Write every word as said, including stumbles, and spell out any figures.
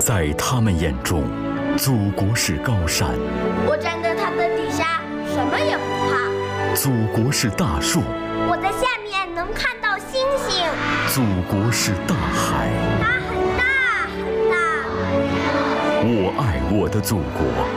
在他们眼中，祖国是高山， 我站在它的底下，什么也不怕； 祖国是大树， 我在下面能看到星星； 祖国是大海， 它很大很大。 我爱我的祖国。